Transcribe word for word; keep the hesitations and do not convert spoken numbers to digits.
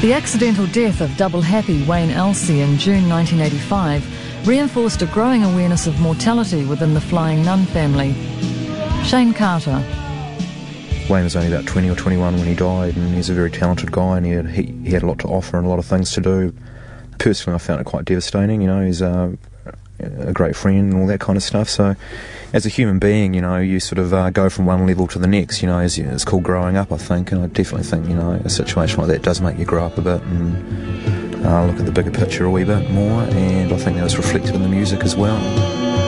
The accidental death of double happy Wayne Elsey in June nineteen eighty-five reinforced a growing awareness of mortality within the Flying Nun family. Shane Carter. Wayne was only about twenty or twenty-one when he died, and he's a very talented guy, and he had, he, he had a lot to offer and a lot of things to do. Personally, I found it quite devastating. You know, he's uh, a great friend and all that kind of stuff. So, as a human being, you know, you sort of uh, go from one level to the next. You know, it's, it's called growing up, I think, and I definitely think, you know, a situation like that does make you grow up a bit and uh, look at the bigger picture a wee bit more. And I think that was reflected in the music as well.